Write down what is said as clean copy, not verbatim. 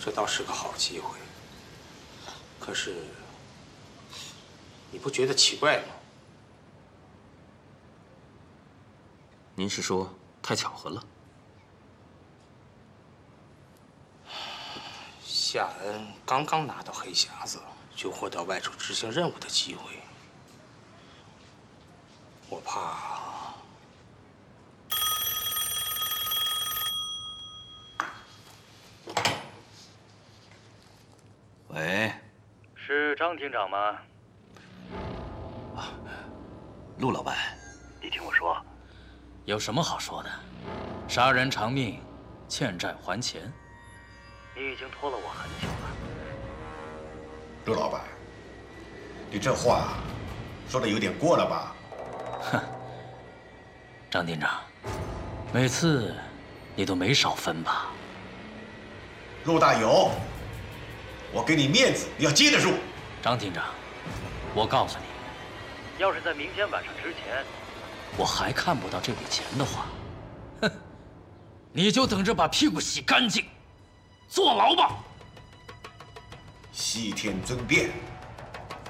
这倒是个好机会。可是，你不觉得奇怪吗？ 您是说太巧合了？ 夏恩刚刚拿到黑匣子，就获得外出执行任务的机会。我怕。 喂， 是张厅长吗？ 陆老板， 你听我说， 有什么好说的？杀人偿命，欠债还钱。 你已经拖了我很久了。 陆老板，你这话说的有点过了吧？ 哼，张厅长，每次你都没少分吧？ 陆大友，我给你面子，你要接得住。 张厅长，我告诉你， 要是在明天晚上之前， 我还看不到这笔钱的话，哼，你就等着把屁股洗干净，坐牢吧。 西天尊便。